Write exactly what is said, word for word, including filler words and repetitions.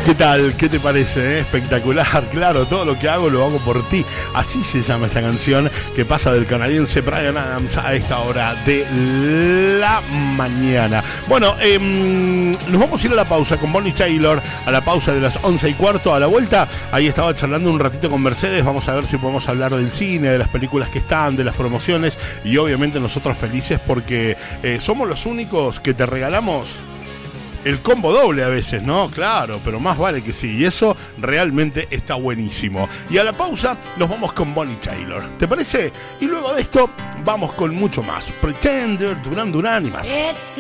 ¿Qué tal? ¿Qué te parece? eh? Espectacular, claro, todo lo que hago lo hago por ti. Así se llama esta canción que pasa del canadiense Bryan Adams a esta hora de la mañana. Bueno, eh, nos vamos a ir a la pausa con Bonnie Tyler, a la pausa de las once y cuarto. A la vuelta, ahí estaba charlando un ratito con Mercedes. Vamos a ver si podemos hablar del cine, de las películas que están, de las promociones y obviamente nosotros felices porque eh, somos los únicos que te regalamos el combo doble a veces, ¿no? Claro, pero más vale que sí. Y eso realmente está buenísimo. Y a la pausa nos vamos con Bonnie Tyler. ¿Te parece? Y luego de esto vamos con mucho más. Pretender, Duran Duran y más. It's